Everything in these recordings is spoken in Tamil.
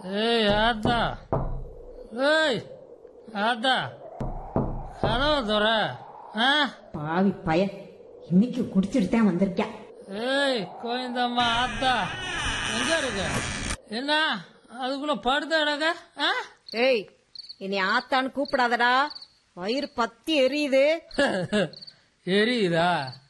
ஏய் ஆத்தா, ஏய் ஆத்தா, கதவை தோற. பாவி பையன் இன்னைக்கு குடிச்சிட்டு தான் வந்திருக்கேன். ஏய் கோயந்தம்மா, ஆத்தா எங்க இருக்க? என்ன அதுக்குள்ள படுத்த இடக்க? ஏய் இனி ஆத்தான்னு கூப்பிடாதடா, வயிறு பத்தி எரியுது. எரியுதா?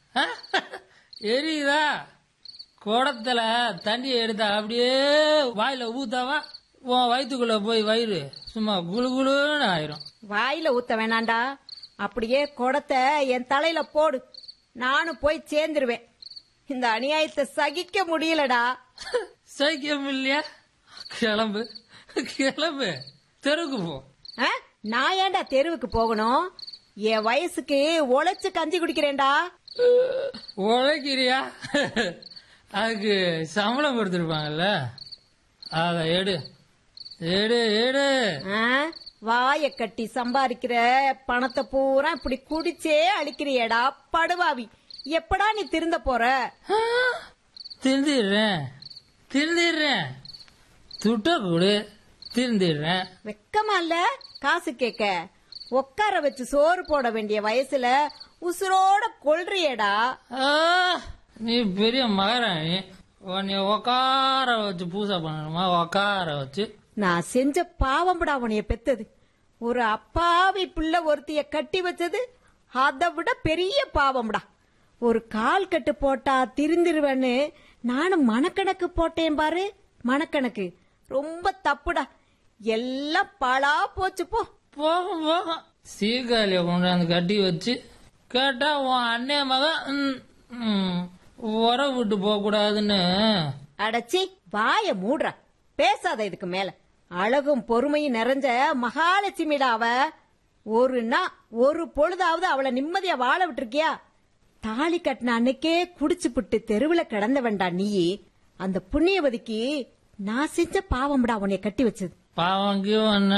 எரியுதா? குடத்துல தண்ணியை எடுத்தா அப்படியே வாயில ஊத்தாவா உன் வயிற்றுக்குள்ள போய் வயிறு சும்மா குளு குளுன்னு ஆயிரும். வாயில ஊத்த வேணாண்டா, அப்படியே குடத்தை என் தலையில போடு, நானும் போய் சேர்ந்துருவேன். இந்த அநியாயத்தை சகிக்க முடியலடா. சகிக்கம் இல்லையா? கிளம்பு கிளம்பு, தெருவுக்கு போ. நான் ஏன்டா தெருவுக்கு போகணும்? என் வயசுக்கு உழைச்சு கஞ்சி குடிக்கிறேன்டா. உழைக்கிறியா? அதுக்கு சம்பளம் கொடுத்துருப்பாங்கல்ல, அத எடு எடு எடு. வாய கட்டி சம்பாதிக்கிற பணத்தை பூரா இப்படி குடிச்சே அழிக்கிறியடா படுவாவி. எப்படா நீ திருந்த போற? திருந்திடுறேன் திருந்திடுறேன், துட்ட கொடு, திருந்திடுறேன். வெக்கமா இல்ல காசு கேட்க? உட்கார வச்சு சோறு போட வேண்டிய வயசுல உசுரோட கொல்றியடா. நீ பெரிய மகாராணி, உன்னை உக்கார வச்சு பூசை பண்ணணுமா? உக்கார வச்சு நான் செஞ்ச பாவம்டா உனைய பெத்தது. ஒரு அப்பாவி பிள்ளை ஒருத்திய கட்டி வச்சது அதை விட பெரிய பாவம்டா. ஒரு கால் கட்டு போட்டா திருந்திருவேன்னு நானும் மனக்கணக்கு போட்டேன் பாரு. மனக்கணக்கு ரொம்ப தப்புடா. எல்லாம் பாழா போச்சு. போகும் போகும் சீக்காலிய கொண்டாந்து கட்டி வச்சு கேட்டா உன் அண்ணே மகன் உரம் விட்டு போக கூடாதுன்னு. அடச்சி வாய மூடுற, பேசாத இதுக்கு மேல. அழகும் பொறுமையும் நிறைஞ்ச மகாலட்சுமிடா அவ. ஒரு பொழுதாவது அவளை நிம்மதியா வாழ விட்டுருக்கியா? தாலி கட்டின அன்னைக்கே குடிச்சு புட்டு தெருவுல கிடந்த வேண்டாம் நீ. அந்த புண்ணியவதிக்கு நான் செஞ்ச பாவம்டா உன்னைய கட்டி வச்சது. பாவம்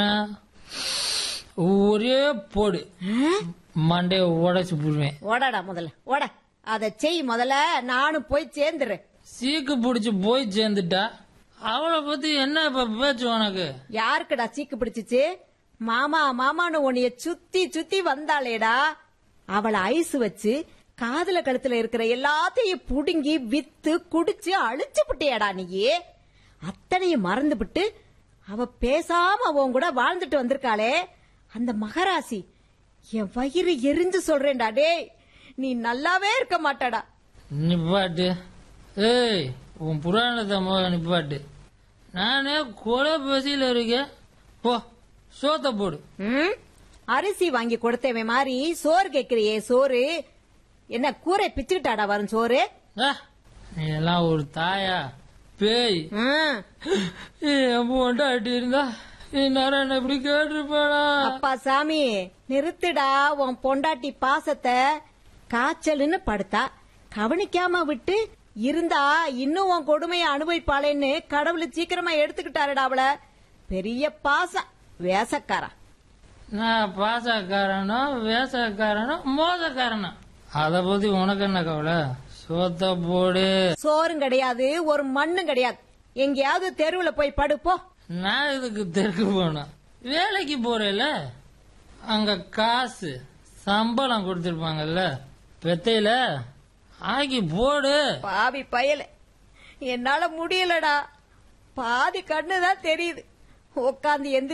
ஒரே போடு, மண்டைய உடைச்சு போடுவேன். ஓடடா முதல்ல ஓட, அத செய் முதல்ல, நானும் போய் சேர்ந்துறேன். சீக்கு பிடிச்சு போய் சேர்ந்துட்டா அவளை பத்தி என்ன இப்ப பேச்சு உனக்கு? யாருக்குடா சீக்கு பிடிச்சிச்சு? மாமா மாமான்னு உன்னைய சுத்தி சுத்தி வந்தாளேடா. அவளை ஐசு வச்சு காதுல கழுத்துல இருக்கிற எல்லாத்தையும் புடுங்கி வித்து குடிச்சு அழிச்சு புட்டியாடா நீயே. அத்தனையும் மறந்து விட்டு அவ பேசாம அவன் கூட வாழ்ந்துட்டு வந்திருக்காளே அந்த மகராசி. என் வயிறு எரிஞ்சு சொல்றேன்டா, டேய் நீ நல்லாவே இருக்க மாட்டாடா. நிப்பாட்டு. ஏய் உன் புராணத்தை நிப்பாட்டு. நானே கொலை பசியில இருக்கேன். போ சோத்த போடு. அரிசி வாங்கி கொடுத்தவன் மாதிரி சோறு கேக்குறியே. சோறு என்ன கூரை பிச்சுக்கிட்டாடா வரும் சோறு? நீ எல்லாம் ஒரு தாயா பேய்? என் பொண்டாட்டி இருந்தா இந்நேரம் என்ன இப்படி கேட்டிருப்பாடா. அப்பா சாமி நிறுத்துடா உன் பொண்டாட்டி பாசத்தை. காய்ச்சல்னு படுத்தா கவனிக்காம விட்டு இருந்தா இன்னும் உன் கொடுமையை அனுபவிப்பாளேன்னு கடவுள் சீக்கிரமா எடுத்துக்கிட்டாருடா அவளை. பெரிய பாசம் வேசக்காரா. நான் பாசக்காரனோ வேசக்காரனோ மோசக்காரனோ அத பத்தி உனக்கு என்ன கவலை? சோத்த போடு. சோறும் கிடையாது, ஒரு மண்ணும் கிடையாது. எங்கேயாவது தெருவுல போய் படுப்போ. நான் இதுக்கு தெருக்கு போனோம். வேலைக்கு போறேல, அங்க காசு சம்பளம் கொடுத்திருப்பாங்கல்ல, பெத்தையில ஆக்கி போடு. பாவி பயல, என்னால முடியலடா. பாதி கண்ணுதான் தெரியுது. உட்காந்து எந்த